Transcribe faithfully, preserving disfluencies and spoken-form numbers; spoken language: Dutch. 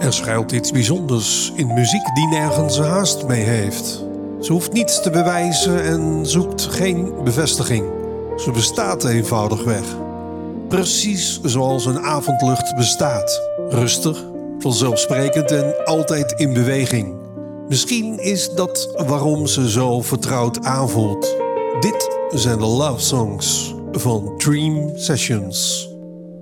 Er schuilt iets bijzonders in muziek die nergens haast mee heeft. Ze hoeft niets te bewijzen en zoekt geen bevestiging. Ze bestaat eenvoudigweg. Precies zoals een avondlucht bestaat. Rustig, vanzelfsprekend en altijd in beweging. Misschien is dat waarom ze zo vertrouwd aanvoelt. Dit zijn de love songs van Dream Sessions.